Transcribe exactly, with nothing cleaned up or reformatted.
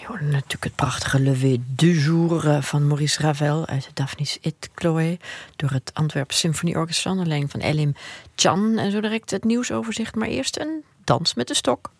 hoorde natuurlijk het prachtige Lever du Jour van Maurice Ravel uit de Daphnis et Chloé door het Antwerp Symfonieorkest onder leiding van Elim Can. En zo direct het nieuwsoverzicht, maar eerst een dans met de stok.